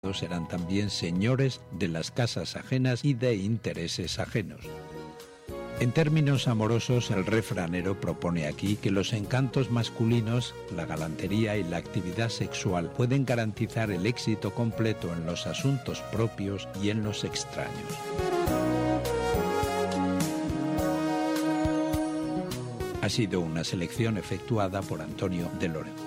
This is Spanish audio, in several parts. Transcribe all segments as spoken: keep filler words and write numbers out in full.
eran también señores de las casas ajenas y de intereses ajenos. En términos amorosos, el refranero propone aquí que los encantos masculinos, la galantería y la actividad sexual pueden garantizar el éxito completo en los asuntos propios y en los extraños. Ha sido una selección efectuada por Antonio de Lorenzo.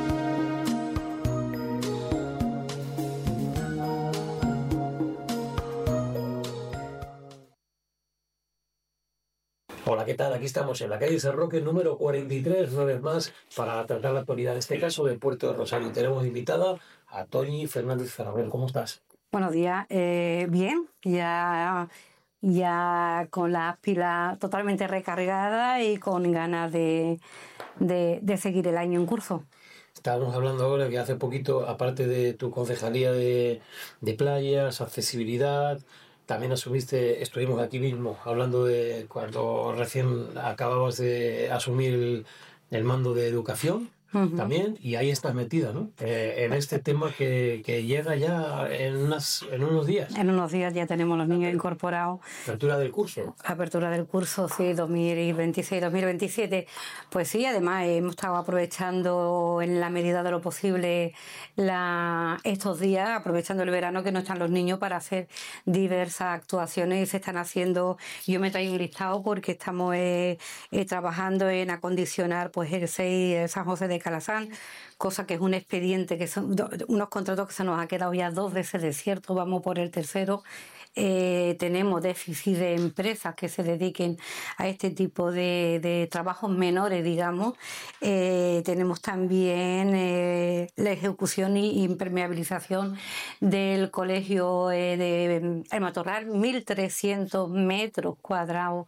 Hola, ¿qué tal? Aquí estamos en la calle San Roque, número cuarenta y tres, una vez más, para tratar la actualidad, en este caso, del puerto de Rosario. Tenemos invitada a Toñi Fernández Ferrabel. ¿Cómo estás? Buenos días. Eh, bien, ya, ya con las pilas totalmente recargadas y con ganas de, de, de seguir el año en curso. Estábamos hablando ahora que hace poquito, aparte de tu concejalía de, de playas, accesibilidad, también asumiste, estuvimos aquí mismo hablando de cuando recién acababas de asumir el, el mando de educación. Uh-huh. También, y ahí estás metida, ¿no? Eh, en este tema que, que llega ya en, unas, en unos días. En unos días ya tenemos los niños incorporados. Apertura del curso. Apertura del curso, sí, dos mil veintiséis dos mil veintisiete. Pues sí, además hemos estado aprovechando en la medida de lo posible la, estos días, aprovechando el verano que no están los niños para hacer diversas actuaciones y se están haciendo. Yo me traigo un listado porque estamos eh, eh, trabajando en acondicionar pues el seis San José de Calazán, cosa que es un expediente, que son unos contratos que se nos ha quedado ya dos veces desierto, vamos por el tercero. Eh, tenemos déficit de empresas que se dediquen a este tipo de, de trabajos menores, digamos. Eh, tenemos también eh, la ejecución y impermeabilización del colegio eh, de El Matorral, mil trescientos metros cuadrados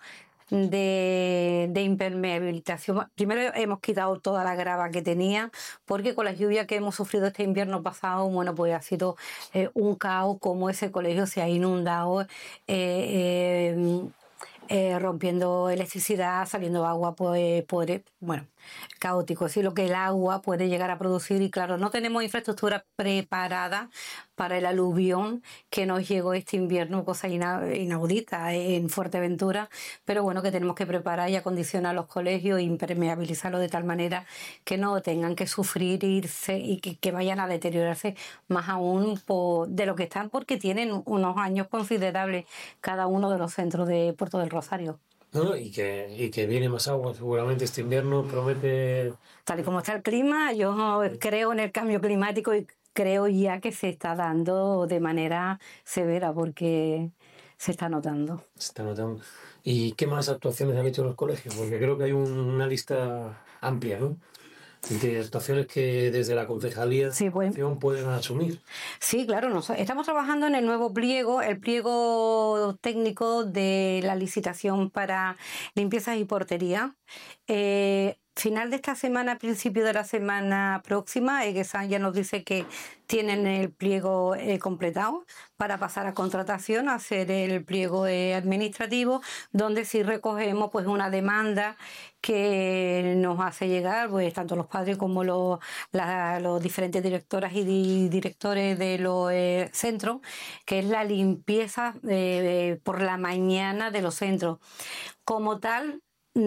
de, de impermeabilización. Primero hemos quitado toda la grava que tenía, porque con las lluvias que hemos sufrido este invierno pasado, bueno, pues ha sido eh, un caos como ese colegio se ha inundado, eh, eh, eh, rompiendo electricidad, saliendo agua, pues, pues bueno, caótico, es decir, lo que el agua puede llegar a producir. Y claro, no tenemos infraestructura preparada para el aluvión que nos llegó este invierno, cosa inaudita en Fuerteventura, pero bueno, que tenemos que preparar y acondicionar los colegios e impermeabilizarlos de tal manera que no tengan que sufrir irse y que, que vayan a deteriorarse más aún por, de lo que están, porque tienen unos años considerables cada uno de los centros de Puerto del Rosario. No, no, y que, y que viene más agua, seguramente este invierno promete... Tal y como está el clima, yo creo en el cambio climático y creo ya que se está dando de manera severa, porque se está notando. Se está notando. ¿Y qué más actuaciones han hecho los colegios? Porque creo que hay un, una lista amplia, ¿no?, de actuaciones que desde la concejalía sí, pues, pueden asumir. Sí, claro, nos, estamos trabajando en el nuevo pliego, el pliego técnico de la licitación para limpiezas y portería. Eh, final de esta semana, principio de la semana próxima, EGESAN ya nos dice que tienen el pliego eh, completado para pasar a contratación, a hacer el pliego eh, administrativo, donde sí recogemos pues una demanda que nos hace llegar pues tanto los padres como los, la, los diferentes directoras y di, directores de los eh, centros, que es la limpieza eh, por la mañana de los centros. Como tal,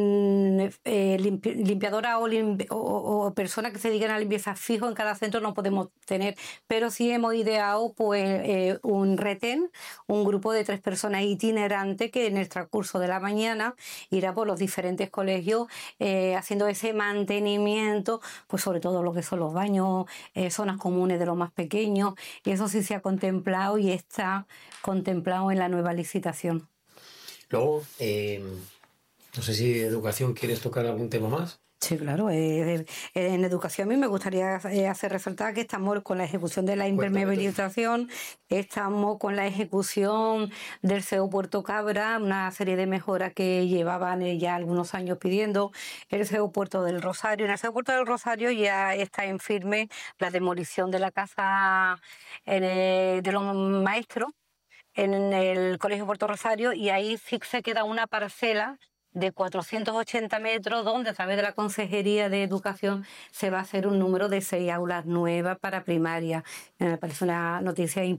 Eh, limpi limpiadora o, limpi o, o personas que se dedican a limpieza fijo en cada centro no podemos tener, pero sí hemos ideado pues eh, un retén, un grupo de tres personas itinerantes que en el transcurso de la mañana irá por los diferentes colegios eh, haciendo ese mantenimiento, pues sobre todo lo que son los baños, eh, zonas comunes de los más pequeños, y eso sí se ha contemplado y está contemplado en la nueva licitación. Luego, eh... no sé si educación quieres tocar algún tema más. Sí, claro. Eh, en educación a mí me gustaría hacer resaltar que estamos con la ejecución de la impermeabilización, estamos con la ejecución del C E O Puerto Cabra, una serie de mejoras que llevaban ya algunos años pidiendo, el C E O Puerto del Rosario. En el C E O Puerto del Rosario ya está en firme la demolición de la casa en el, de los maestros en el Colegio Puerto Rosario, y ahí sí se queda una parcela de cuatrocientos ochenta metros, donde a través de la Consejería de Educación se va a hacer un número de seis aulas nuevas para primaria. Me parece una noticia importante.